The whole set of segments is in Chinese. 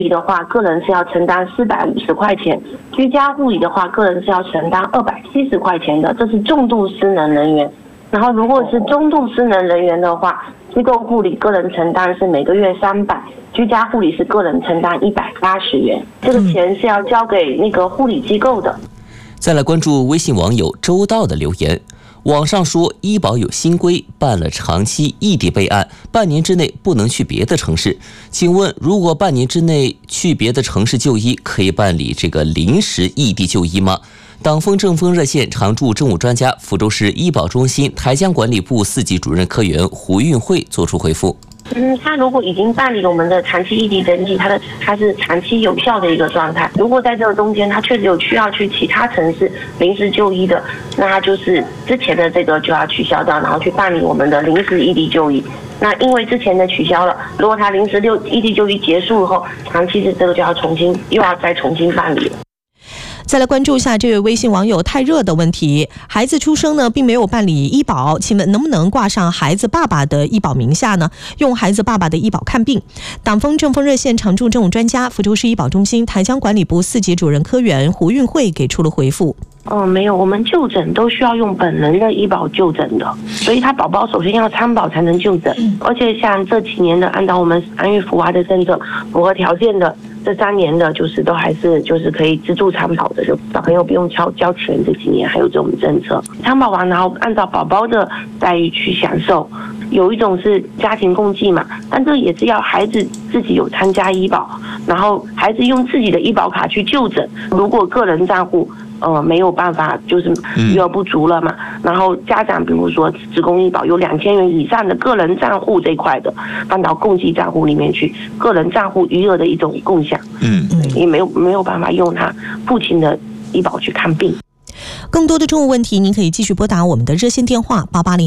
的话，个人是要承担450块钱；居家护理的话，个人是要承担270块钱的，这是重度失能人员。然后如果是中度失能人员的话，机构护理个人承担是每个月300，居家护理是个人承担180元，这个钱是要交给那个护理机构的。 再来关注微信网友周道的留言。网上说医保有新规，办了长期异地备案，半年之内不能去别的城市。请问，如果半年之内去别的城市就医，可以办理这个临时异地就医吗？党风政风热线常驻政务专家、福州市医保中心台江管理部4级主任科员胡运慧作出回复。 他如果已经办理了我们的长期异地登记，他是长期有效的一个状态。如果在这个中间他确实有需要去其他城市临时就医的，那他就是之前的这个就要取消掉，然后去办理我们的临时异地就医。那因为之前的取消了，如果他临时异地就医结束后，长期的这个就要再重新办理了。 再来关注一下这位微信网友太热的问题，孩子出生呢并没有办理医保，请问能不能挂上孩子爸爸的医保名下呢？用孩子爸爸的医保看病。党风政风热线常驻政务专家、福州市医保中心台江管理部4级主任科员胡运慧给出了回复。 没有，我们就诊都需要用本人的医保就诊的，所以他宝宝首先要参保才能就诊。而且像这几年的，按照我们安育扶娃的政策，符合条件的这3年的，就是都还是就是可以资助参保的，就小朋友不用交钱。这几年还有这种政策，参保完然后按照宝宝的待遇去享受。有一种是家庭共济嘛，但这也是要孩子自己有参加医保，然后孩子用自己的医保卡去就诊。如果个人账户没有办法，就是余额不足了嘛，然后家长比如说职工医保有2000元以上的个人账户这一块的，放到共济账户里面去，个人账户余额的一种共享，也没有办法用他父亲的医保去看病。 更多的政务问题，您可以继续拨打我们的热线电话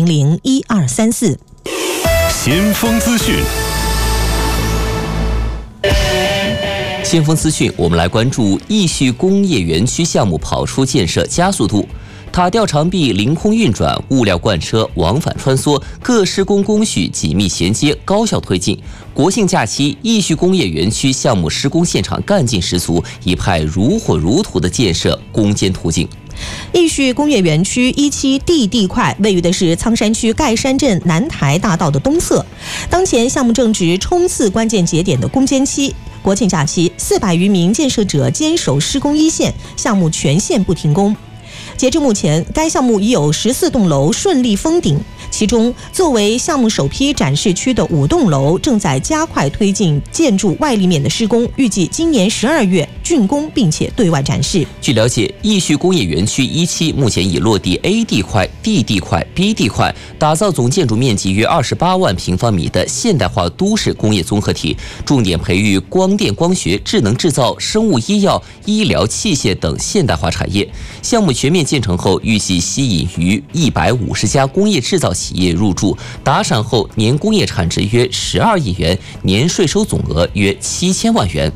88001234。 先锋资讯。 先锋资讯，我们来关注义旭工业园区项目跑出建设加速度。塔吊长臂凌空运转，物料罐车往返穿梭，各施工工序紧密衔接，高效推进。国庆假期，义旭工业园区项目施工现场干劲十足，一派如火如荼的建设攻坚途径。 义旭工业园区1期地块位于的是苍山区盖山镇南台大道的东侧，当前项目正值冲刺关键节点的攻坚期。国庆假期，400余名建设者坚守施工一线，项目全线不停工。截至目前，该项目已有14栋楼顺利封顶，其中作为项目首批展示区的5栋楼正在加快推进建筑外立面的施工，预计今年12月竣工并且对外展示。 据了解，义旭工业园区1期目前已落地 A 地块、D 地块、B 地块，打造总建筑面积约28万平方米的现代化都市工业综合体，重点培育光电光学、智能制造、生物医药、医疗器械等现代化产业。项目全面建成后，预计吸引逾150家工业制造企业入驻，打赏后年工业产值约12亿元，年税收总额约7000万元。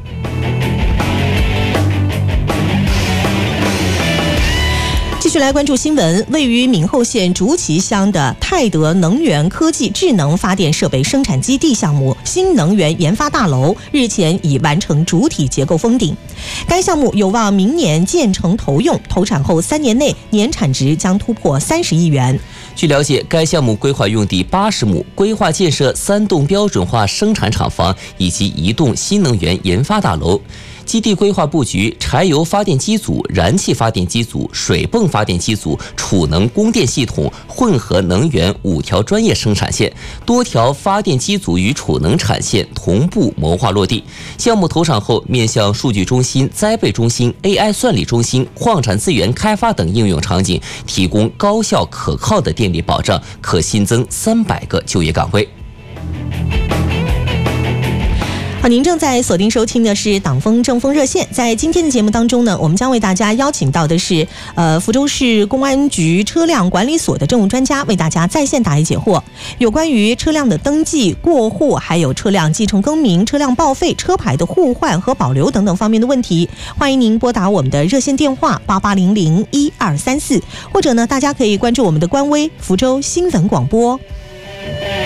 继续来关注新闻，位于闽后县竹崎乡的泰德能源科技智能发电设备生产基地项目新能源研发大楼日前已完成主体结构封顶，该项目有望明年建成投用，投产后3年内年产值将突破30亿元。 据了解，该项目规划用地80亩，规划建设3栋标准化生产厂房以及1栋新能源研发大楼。基地规划布局柴油发电机组、燃气发电机组、水泵发电机组、储能供电系统、混合能源5条专业生产线，多条发电机组与储能产线同步谋划落地。项目投产后，面向数据中心、栽培中心、AI 算力中心、矿产资源开发等应用场景，提供高效可靠的电力保障，可新增300个就业岗位。 好，您正在锁定收听的是党风政风热线。在今天的节目当中呢，我们将为大家邀请到的是福州市公安局车辆管理所的政务专家，为大家在线答疑解惑，有关于车辆的登记、过户，还有车辆继承更名、车辆报废、车牌的互换和保留等等方面的问题，欢迎您拨打我们的热线电话88001234，或者呢，大家可以关注我们的官微福州新闻广播。